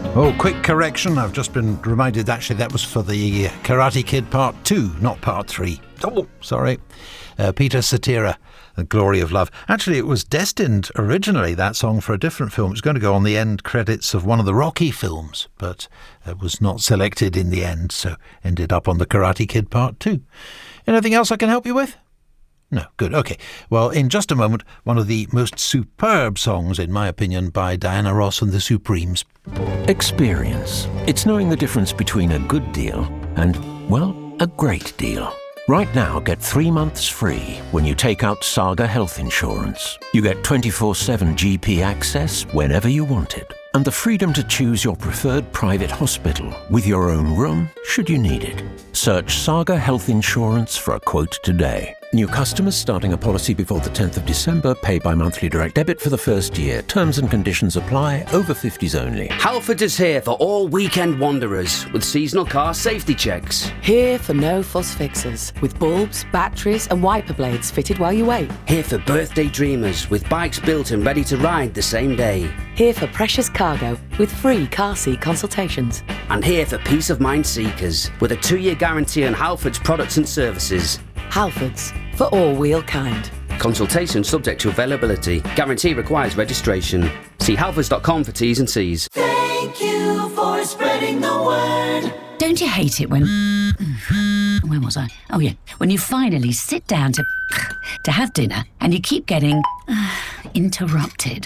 Oh, quick correction. I've just been reminded, actually, that was for the Karate Kid Part 2, not Part 3. Oh, sorry. Peter Cetera, The Glory of Love. Actually, it was destined originally, that song, for a different film. It was going to go on the end credits of one of the Rocky films, but it was not selected in the end, so ended up on the Karate Kid Part 2. Anything else I can help you with? No, good, okay. Well, in just a moment, one of the most superb songs, in my opinion, by Diana Ross and the Supremes. Experience. It's knowing the difference between a good deal and, well, a great deal. Right now, get 3 months free when you take out Saga Health Insurance. You get 24/7 GP access whenever you want it, and the freedom to choose your preferred private hospital with your own room should you need it. Search Saga Health Insurance for a quote today. New customers starting a policy before the 10th of December pay by monthly direct debit for the first year. Terms and conditions apply. Over 50s only. Halfords is here for all weekend wanderers with seasonal car safety checks. Here for no fuss fixes with bulbs, batteries and wiper blades fitted while you wait. Here for birthday dreamers with bikes built and ready to ride the same day. Here for precious cargo with free car seat consultations. And here for peace of mind seekers with a 2-year guarantee on Halfords products and services. Halfords, for all wheel kind. Consultation subject to availability. Guarantee requires registration. See halfords.com for T's and C's. Thank you for spreading the word. Don't you hate it when... Where was I? Oh, yeah. When you finally sit down to have dinner and you keep getting interrupted.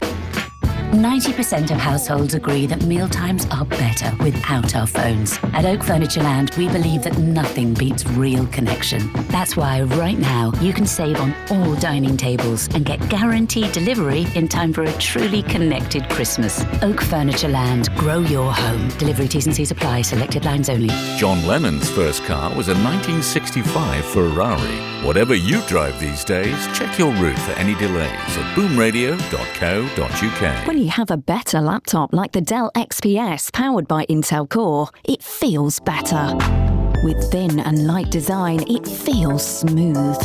90% of households agree that mealtimes are better without our phones. At Oak Furniture Land, we believe that nothing beats real connection. That's why right now you can save on all dining tables and get guaranteed delivery in time for a truly connected Christmas. Oak Furniture Land, grow your home. Delivery T's and C's apply, selected lines only. John Lennon's first car was a 1965 Ferrari. Whatever you drive these days, check your route for any delays at boomradio.co.uk. When you have a better laptop like the Dell XPS powered by Intel Core, it feels better. With thin and light design, it feels smooth.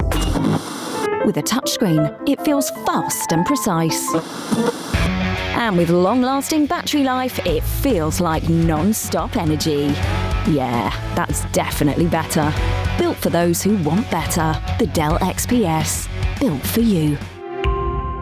With a touchscreen, it feels fast and precise. And with long-lasting battery life, it feels like non-stop energy. Yeah, that's definitely better. Built for those who want better. The Dell XPS. Built for you.